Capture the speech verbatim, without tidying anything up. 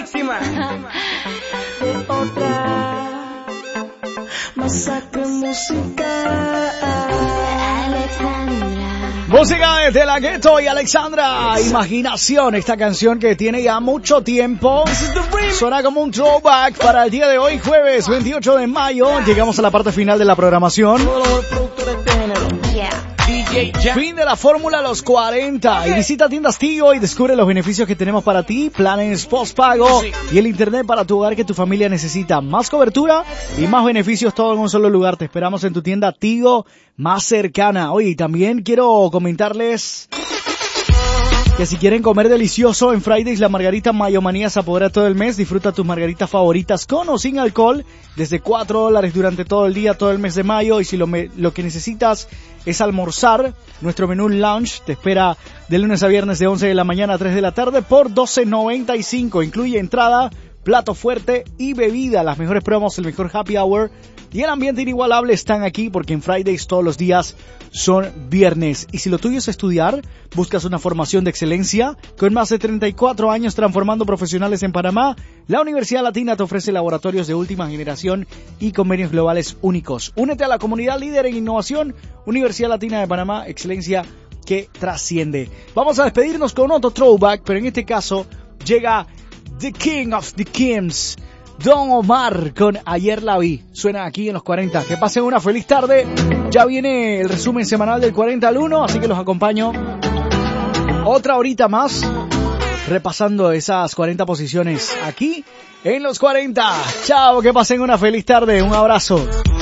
víctima de otra masacre musical. Alexandra. Música desde la Gueto y Alexandra. Imaginación, esta canción que tiene ya mucho tiempo. Suena como un throwback para el día de hoy, jueves veintiocho de mayo. Llegamos a la parte final de la programación. Fin de la fórmula Los cuarenta. Y visita tiendas Tigo y descubre los beneficios que tenemos para ti. Planes postpago y el internet para tu hogar que tu familia necesita. Más cobertura y más beneficios, todo en un solo lugar. Te esperamos en tu tienda Tigo más cercana. Oye, y también quiero comentarles que si quieren comer delicioso, en Fridays la margarita Mayomanía se apodera todo el mes. Disfruta tus margaritas favoritas con o sin alcohol desde cuatro dólares durante todo el día, todo el mes de mayo. Y si lo, me, lo que necesitas es almorzar, nuestro menú lunch te espera de lunes a viernes de once de la mañana a tres de la tarde por doce noventa y cinco. Incluye entrada, plato fuerte y bebida. Las mejores promos, el mejor happy hour y el ambiente inigualable están aquí porque en Fridays todos los días son viernes. Y si lo tuyo es estudiar, buscas una formación de excelencia con más de treinta y cuatro años transformando profesionales en Panamá, la Universidad Latina te ofrece laboratorios de última generación y convenios globales únicos. Únete a la comunidad líder en innovación, Universidad Latina de Panamá, excelencia que trasciende. Vamos a despedirnos con otro throwback, pero en este caso llega The King of the Kings, Don Omar con Ayer la vi. Suena aquí en los cuarenta. Que pasen una feliz tarde. Ya viene el resumen semanal del cuarenta al uno, así que los acompaño otra horita más repasando esas cuarenta posiciones aquí en los cuarenta. Chao, que pasen una feliz tarde. Un abrazo.